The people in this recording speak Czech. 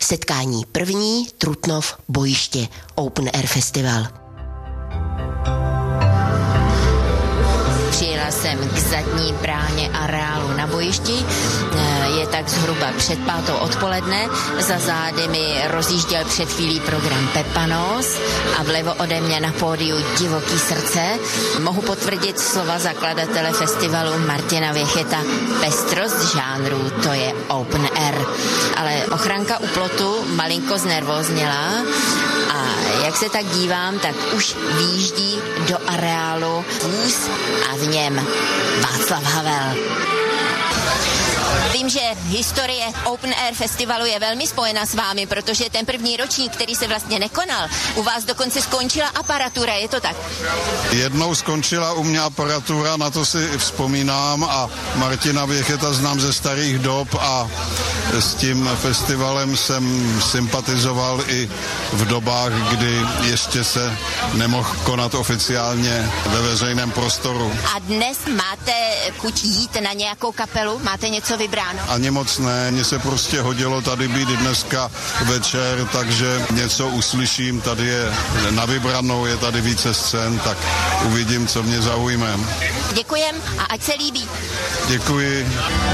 Setkání první, Trutnov, Bojiště, Open Air Festival. Přijela jsem k zadní bráně areálu na Bojišti, je tak zhruba před 5:00 odpoledne, za zády mi rozjížděl před chvílí program Pepanos a vlevo ode mě na pódiu Divoký srdce. Mohu potvrdit slova zakladatele festivalu Martina Věcheta, pestrost žánrů, to je open air. Ale ochranka u plotu malinko znervózněla a jak se tak dívám, tak už výjíždí do areálu vůz a v něm Václav Havel. Vím, že historie Open Air Festivalu je velmi spojena s vámi, protože ten první ročník, který se vlastně nekonal, u vás dokonce skončila aparatura, je to tak? Jednou skončila u mě aparatura, na to si vzpomínám, a Martina Věcheta znám ze starých dob a s tím festivalem jsem sympatizoval i v dobách, kdy ještě se nemohl konat oficiálně ve veřejném prostoru. A dnes máte chuť jít na nějakou kapelu? Máte něco vybráno? Ani moc ne, mně se prostě hodilo tady být dneska večer, takže něco uslyším, tady je na vybranou, je tady více scén, tak uvidím, co mě zaujme. Děkujem a ať se líbí. Děkuji.